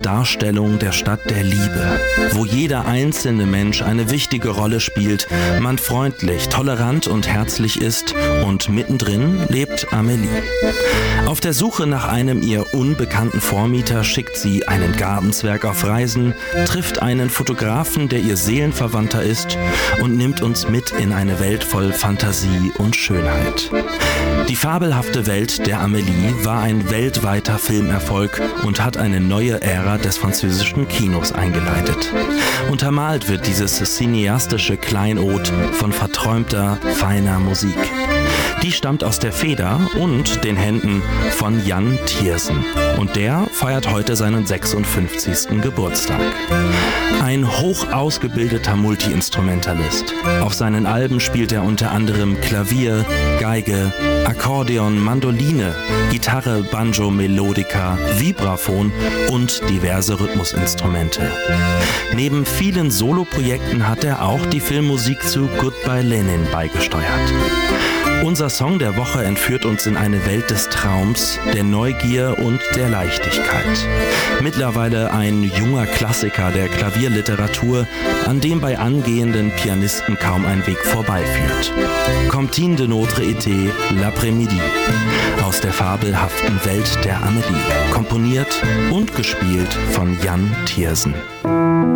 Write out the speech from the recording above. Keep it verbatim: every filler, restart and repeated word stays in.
Darstellung der Stadt der Liebe, wo jeder einzelne Mensch eine wichtige Rolle spielt, man freundlich, tolerant und herzlich ist und mittendrin lebt Amelie. Auf der Suche nach einem ihr unbekannten Vormieter schickt sie einen Gartenzwerg auf Reisen, trifft einen Fotografen, der ihr Seelenverwandter ist und nimmt uns mit in eine Welt voll Fantasie und Schönheit. Die fabelhafte Welt der Amelie war ein weltweiter Filmerfolg und hat eine neue Ära des französischen Kinos eingeleitet. Untermalt wird dieses cineastische Kleinod von verträumter, feiner Musik. Die stammt aus der Feder und den Händen von Jan Tiersen. Und der feiert heute seinen sechsundfünfzigsten Geburtstag. Ein hoch ausgebildeter Multiinstrumentalist. Auf seinen Alben spielt er unter anderem Klavier, Geige, Akkordeon, Mandoline, Gitarre, Banjo, Melodica, Vibraphon und diverse Rhythmusinstrumente. Neben vielen Soloprojekten hat er auch die Filmmusik zu Goodbye Lenin beigesteuert. Unser Song der Woche entführt uns in eine Welt des Traums, der Neugier und der Leichtigkeit. Mittlerweile ein junger Klassiker der Klavierliteratur, an dem bei angehenden Pianisten kaum ein Weg vorbeiführt. Comptine de notre été, l'après-midi. Aus der fabelhaften Welt der Amelie. Komponiert und gespielt von Jan Tiersen.